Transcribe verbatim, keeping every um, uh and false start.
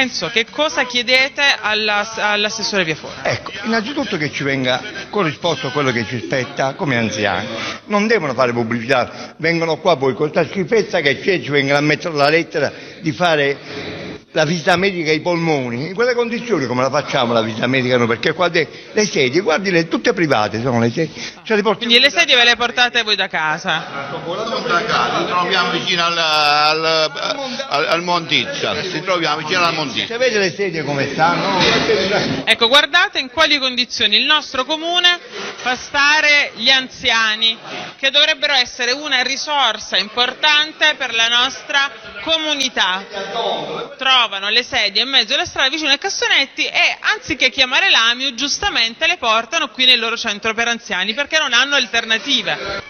Enzo, che cosa chiedete alla- all'assessore Viafora? Ecco, innanzitutto che ci venga corrisposto quello che ci spetta come anziani. Non devono fare pubblicità, vengono qua poi con questa schifezza che c'è, ci vengono a mettere la lettera di fare la visita medica ai polmoni. In quelle condizioni come la facciamo la visita medica? No, perché qua de- le sedie, guardi, le, tutte private sono le sedie. Ce le portiamo- Quindi le sedie ve le portate voi da casa? Ci troviamo vicino al, al, al, al Montizza, ci troviamo vicino alla Montizza. Se vede le sedie come stanno? Ecco, guardate in quali condizioni il nostro comune fa stare gli anziani, che dovrebbero essere una risorsa importante per la nostra comunità. Trovano le sedie in mezzo alla strada vicino ai cassonetti e anziché chiamare l'A M I U giustamente le portano qui nel loro centro per anziani perché non hanno alternative.